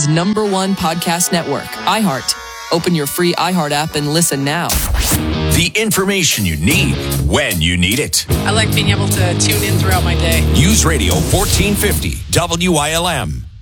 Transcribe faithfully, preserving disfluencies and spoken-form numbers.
America's number one podcast network, iHeart. Open your free iHeart app and listen now. The information you need when you need it. I like being able to tune in throughout my day. News Radio fourteen fifty W I L M.